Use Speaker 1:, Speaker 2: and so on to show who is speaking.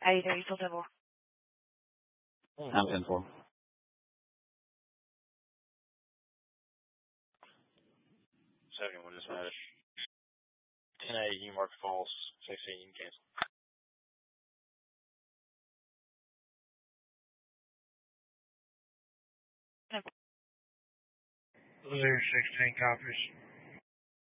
Speaker 1: Either you still double.
Speaker 2: I'm 10-4.
Speaker 3: 71 dispatch. 10-8, you mark false. 16, you can cancel.
Speaker 4: Loser 16 copies.